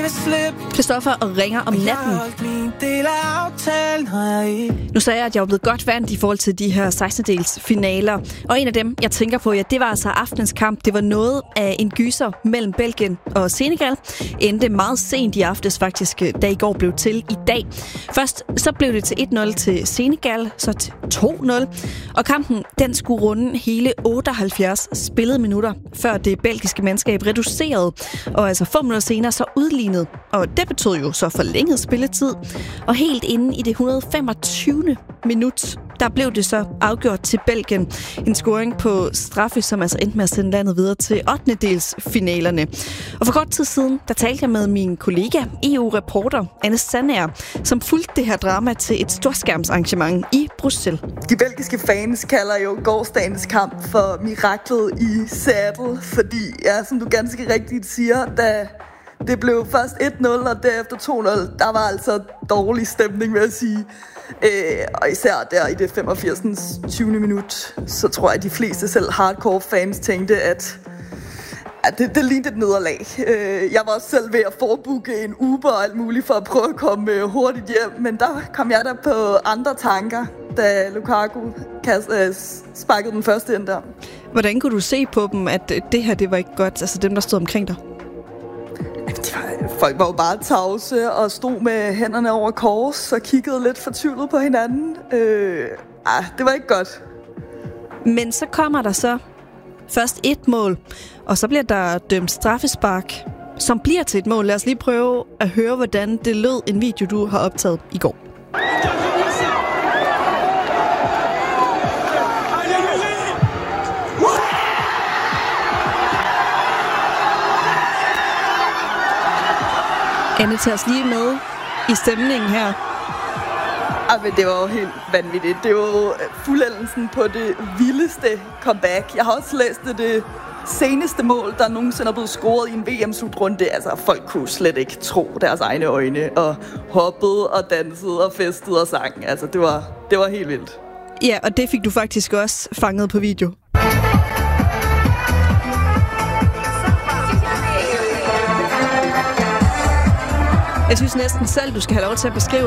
Christoffer og Ringer om natten. Nu sagde jeg, at jeg var blevet godt vant i forhold til de her 16-dels finaler. Og en af dem, jeg tænker på, ja, det var altså aftenens kamp. Det var noget af en gyser mellem Belgien og Senegal. Endte meget sent i aftes faktisk, da i går blev til i dag. Først så blev det til 1-0 til Senegal, så til 2-0. Og kampen, den skulle runde hele 78 spillede minutter, før det belgiske mandskab reducerede. Og altså 5 minutter senere så udlignede. Og det betød jo så forlænget spilletid. Og helt inde i det 125. minut, der blev det så afgjort til Belgien. En scoring på straffe, som altså endte med at sende landet videre til 8-delsfinalerne. Og for kort tid siden, der talte jeg med min kollega, EU-reporter Anne Sandager, som fulgte det her drama til et storskærmsarrangement i Bruxelles. De belgiske fans kalder jo gårsdagens kamp for miraklet i Seattle, fordi, ja, som du ganske rigtigt siger, da det blev først 1-0 og derefter 2-0, der var altså dårlig stemning, vil jeg sige. Og især der i det 85. 20. minut, så tror jeg, at de fleste selv hardcore fans tænkte, at det lignede et nederlag. Jeg var også selv ved at forbooke en Uber og alt muligt for at prøve at komme hurtigt hjem, men der kom jeg der på andre tanker, da Lukaku sparkede den første ind der. Hvordan kunne du se på dem, at det her, det var ikke godt, altså dem, der stod omkring dig? Folk var jo bare tavse og stod med hænderne over kors og kiggede lidt fortvivlet på hinanden. Det var ikke godt. Men så kommer der så først et mål, og så bliver der dømt straffespark, som bliver til et mål. Lad os lige prøve at høre, hvordan det lød en video, du har optaget i går. Anne, tager os lige med i stemningen her. Men det var jo helt vanvittigt. Det var jo fuldendelsen på det vildeste comeback. Jeg har også læst det seneste mål, der nogensinde er blevet scoret i en VM-slutrunde. Altså, folk kunne slet ikke tro deres egne øjne, og hoppede og dansede og festede og sang. Altså, det var helt vildt. Ja, og det fik du faktisk også fanget på video. Jeg synes næsten selv, du skal have lov til at beskrive,